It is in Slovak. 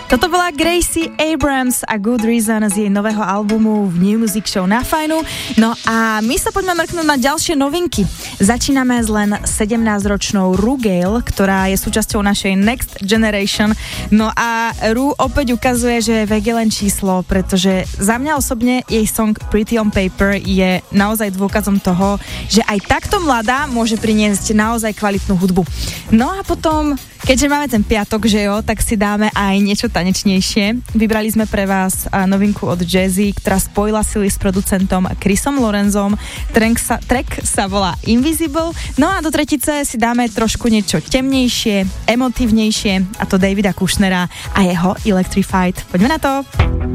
Toto bola Gracie Abrams a Good Reason z jej nového albumu v New Music Show na Fajnu. No a my sa poďme mrknúť na ďalšie novinky. Začíname s len 17-ročnou Ru Gale, ktorá je súčasťou našej Next Generation. No a Ru opäť ukazuje, že je vek je len číslo, pretože za mňa osobne jej song Pretty on Paper je naozaj dôkazom toho, že aj takto mladá môže priniesť naozaj kvalitnú hudbu. No a potom, keďže máme ten piatok, že jo, tak si dáme aj niečo tanečnejšie. Vybrali sme pre vás novinku od Jazzy, ktorá spojila sily s producentom Chrisom Lorenzom. Track sa volá Invisible. No a do tretice si dáme trošku niečo temnejšie, emotívnejšie, a to Davida Kushnera a jeho Electrified. Poďme na to!